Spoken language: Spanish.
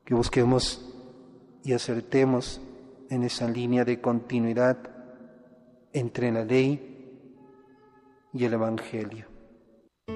que busquemos y acertemos en esa línea de continuidad entre la ley y el Evangelio.